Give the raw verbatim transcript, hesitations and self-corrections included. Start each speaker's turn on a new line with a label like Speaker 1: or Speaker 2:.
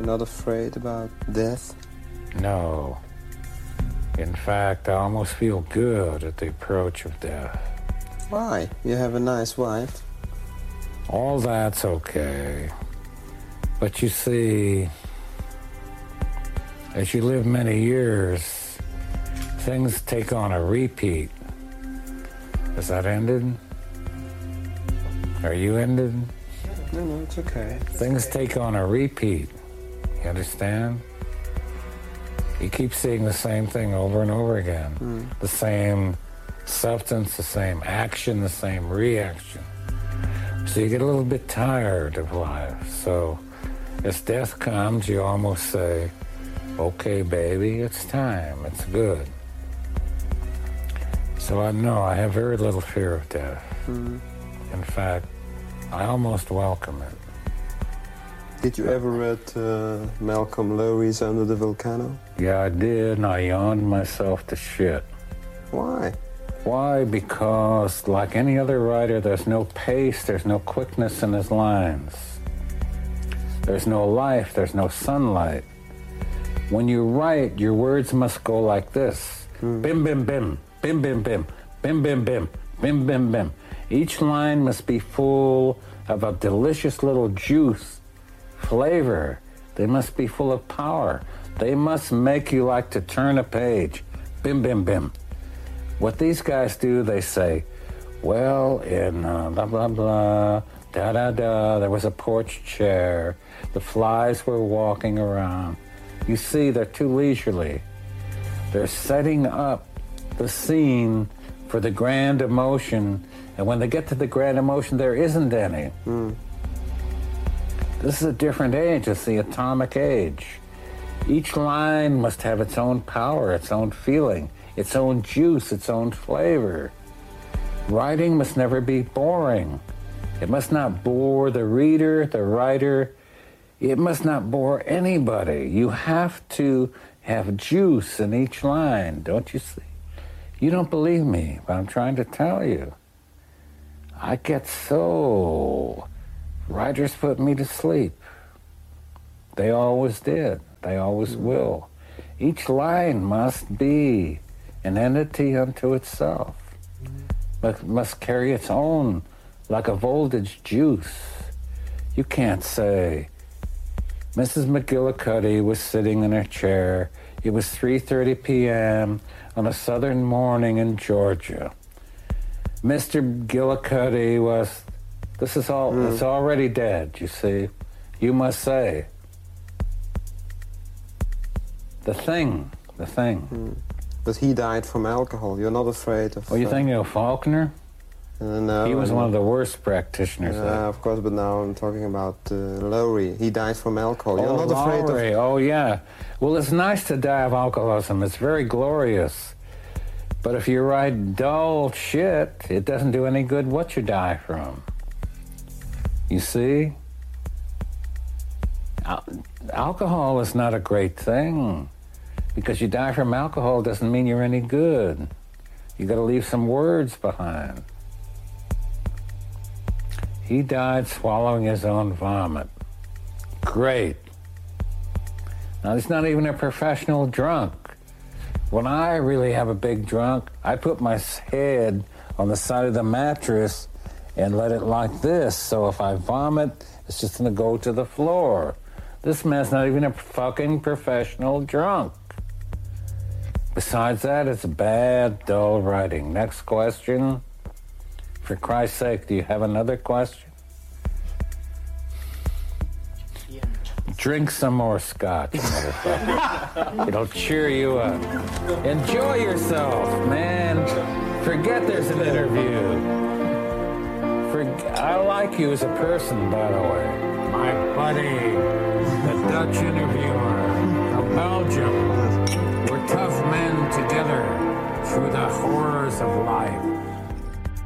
Speaker 1: You're not afraid about death?
Speaker 2: No. In fact, I almost feel good at the approach of death.
Speaker 1: Why? You have a nice wife.
Speaker 2: All that's okay. But you see, as you live many years, things take on a repeat. Is that ended? Are you ended?
Speaker 1: No, no, it's okay.
Speaker 2: Things take on a repeat. You understand? You keep seeing the same thing over and over again. Mm. The same substance, the same action, the same reaction. So you get a little bit tired of life. So as death comes, you almost say, okay, baby, it's time. It's good. So I know I have very little fear of death. Mm. In fact, I almost welcome it.
Speaker 1: Did you ever read uh, Malcolm Lowry's Under the Volcano?
Speaker 2: Yeah, I did, and I yawned myself to shit.
Speaker 1: Why?
Speaker 2: Why? Because, like any other writer, there's no pace, there's no quickness in his lines. There's no life, there's no sunlight. When you write, your words must go like this. Mm. Bim, bim, bim, bim, bim, bim, bim, bim, bim, bim, bim, bim. Each line must be full of a delicious little juice, flavor. They must be full of power. They must make you like to turn a page. Bim, bim, bim. What these guys do, they say, well, in uh, blah, blah, blah, da, da, da, there was a porch chair. The flies were walking around. You see, they're too leisurely. They're setting up the scene for the grand emotion, and when they get to the grand emotion, there isn't any. Mm. This is a different age. It's the atomic age. Each line must have its own power, its own feeling, its own juice, its own flavor. Writing must never be boring. It must not bore the reader, the writer. It must not bore anybody. You have to have juice in each line, don't you see? You don't believe me, but I'm trying to tell you. I get so... Writers put me to sleep. They always did. They always will. Each line must be an entity unto itself. But must carry its own, like a voltage juice. You can't say, Missus McGillicuddy was sitting in her chair. It was three thirty p.m. on a southern morning in Georgia. Mister McGillicuddy was... This is all, mm. It's already dead, you see. You must say, the thing, the thing.
Speaker 1: Mm. But he died from alcohol. You're not afraid of...
Speaker 2: Oh, you uh, think of Faulkner?
Speaker 1: Uh, no.
Speaker 2: He was one of the worst practitioners.
Speaker 1: Yeah, uh, of course, but now I'm talking about uh, Lowry. He died from alcohol. You're
Speaker 2: oh,
Speaker 1: not afraid
Speaker 2: Lowry.
Speaker 1: of...
Speaker 2: Oh, yeah. Well, it's nice to die of alcoholism. It's very glorious. But if you write dull shit, it doesn't do any good what you die from. You see? Al- alcohol is not a great thing. Because you die from alcohol doesn't mean you're any good. You got to leave some words behind. He died swallowing his own vomit. Great. Now, he's not even a professional drunk. When I really have a big drunk, I put my head on the side of the mattress and let it like this. So if I vomit, it's just going to go to the floor. This man's not even a fucking professional drunk. Besides that, it's bad, dull writing. Next question. For Christ's sake, do you have another question? Drink some more scotch, motherfucker. It'll cheer you up. Enjoy yourself, man. Forget there's an interview. For, I like you as a person, by the way. My buddy, the Dutch interviewer from Belgium. We're tough men together through the horrors of life.